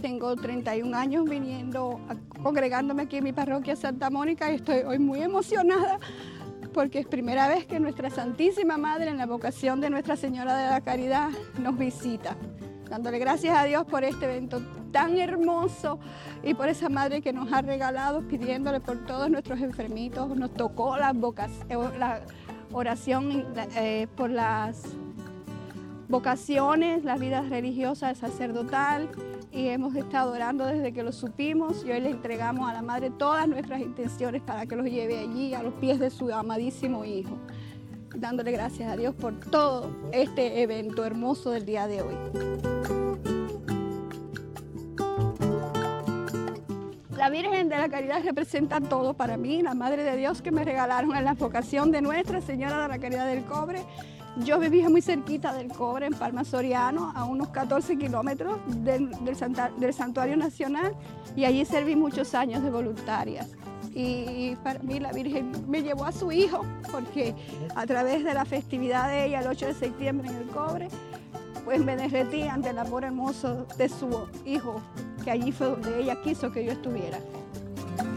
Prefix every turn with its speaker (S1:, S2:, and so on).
S1: tengo 31 años congregándome aquí en mi parroquia Santa Mónica y estoy hoy muy emocionada porque es primera vez que nuestra Santísima Madre, en la vocación de Nuestra Señora de la Caridad, nos visita. Dándole gracias a Dios por este evento tan hermoso y por esa Madre que nos ha regalado, pidiéndole por todos nuestros enfermitos. Nos tocó la oración por las vocaciones, la vida religiosa, sacerdotal, y hemos estado orando desde que lo supimos y hoy le entregamos a la Madre todas nuestras intenciones para que los lleve allí a los pies de su amadísimo Hijo, dándole gracias a Dios por todo este evento hermoso del día de hoy. La Virgen de la Caridad representa todo para mí, la Madre de Dios que me regalaron en la vocación de Nuestra Señora de la Caridad del Cobre. Yo vivía muy cerquita del Cobre, en Palma Soriano, a unos 14 kilómetros del Santuario Nacional, y allí serví muchos años de voluntaria. Y para mí la Virgen me llevó a su Hijo, porque a través de la festividad de ella, el 8 de septiembre en el Cobre, pues me derretí ante el amor hermoso de su Hijo, que allí fue donde ella quiso que yo estuviera.